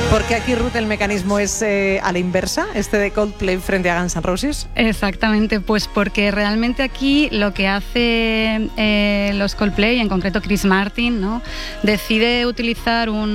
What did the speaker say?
Porque aquí, Ruth, el mecanismo es a la inversa, de Coldplay frente a Guns N' Roses. Exactamente, pues porque realmente aquí lo que hace los Coldplay, en concreto Chris Martin, ¿no?, decide utilizar un